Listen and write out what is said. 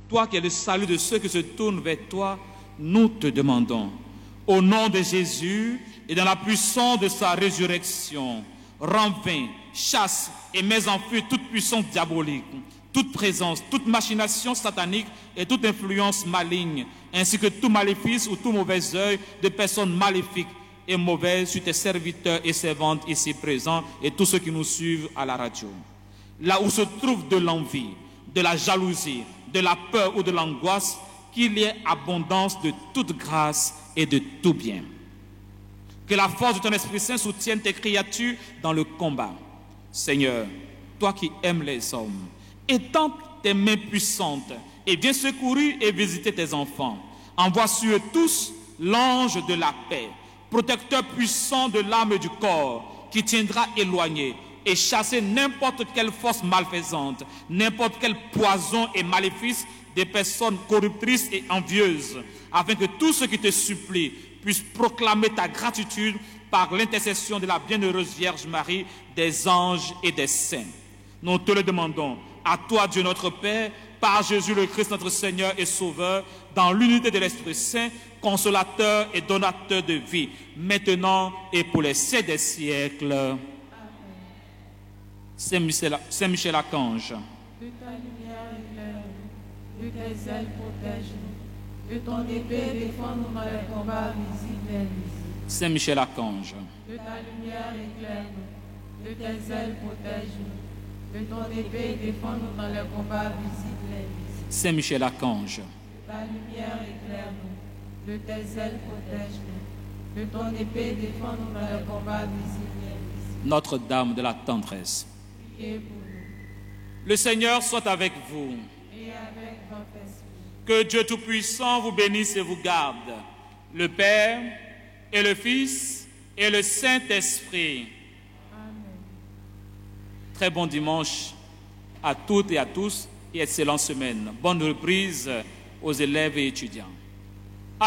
toi qui es le salut de ceux qui se tournent vers toi, nous te demandons, au nom de Jésus et dans la puissance de sa résurrection, rends vain, chasse et mets en fuite toute puissance diabolique, toute présence, toute machination satanique et toute influence maligne, ainsi que tout maléfice ou tout mauvais œil de personnes maléfiques et mauvaises sur tes serviteurs et servantes ici présents et tous ceux qui nous suivent à la radio. Là où se trouve de l'envie, de la jalousie, de la peur ou de l'angoisse, qu'il y ait abondance de toute grâce et de tout bien. Que la force de ton Esprit Saint soutienne tes créatures dans le combat. Seigneur, toi qui aimes les hommes, étends tes mains puissantes et viens secourir et visiter tes enfants. Envoie sur eux tous l'ange de la paix, protecteur puissant de l'âme et du corps, qui tiendra éloigné et chasser n'importe quelle force malfaisante, n'importe quel poison et maléfice des personnes corruptrices et envieuses, afin que tous ceux qui te supplient puissent proclamer ta gratitude par l'intercession de la bienheureuse Vierge Marie, des anges et des saints. Nous te le demandons, à toi Dieu notre Père, par Jésus le Christ notre Seigneur et Sauveur, dans l'unité de l'Esprit Saint, consolateur et donateur de vie, maintenant et pour les siècles des siècles. Amen. Saint Michel Archange, de ta lumière éclaire-nous, de tes ailes protège-nous, de ton épée défends-nous dans les combats visibles et invisibles. Saint Michel Archange, de ta lumière éclaire-nous, de tes ailes protège-nous, de ton épée défends-nous dans les combats visibles et invisibles. Saint Michel Archange, de ta lumière éclaire-nous, de tes ailes protège-nous, de ton épée défends-nous dans les combats visibles et invisibles. Notre-Dame de la tendresse, priez pour nous. Le Seigneur soit avec vous. Et avec votre esprit. Que Dieu Tout-Puissant vous bénisse et vous garde, le Père et le Fils et le Saint-Esprit. Amen. Très bon dimanche à toutes et à tous et excellente semaine. Bonne reprise aux élèves et étudiants.